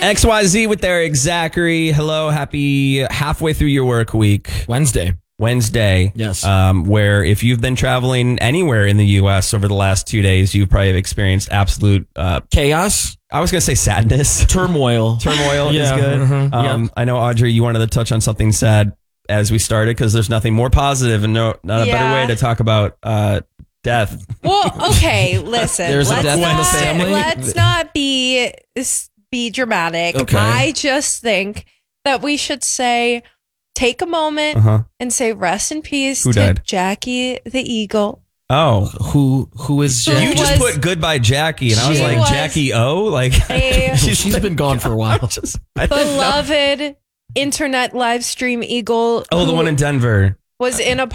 XYZ with Eric Zachary. Hello, happy halfway through your work week. Wednesday. Yes. Where if you've been traveling anywhere in the U.S. over the last 2 days, you probably have experienced absolute chaos. I was going to say sadness. Turmoil is good. Mm-hmm. I know, Audrey, you wanted to touch on something sad as we started because there's nothing more positive and not a better way to talk about death. Well, okay, listen. There's a death in the family. Let's not be dramatic. Okay. I just think that we should take a moment and say rest in peace to Jackie the Eagle. Oh, who is Jackie? You just put goodbye Jackie, and I was like, Jackie O? Like, she's been gone for a while. Beloved internet live stream Eagle. Oh, the one in Denver. Was in a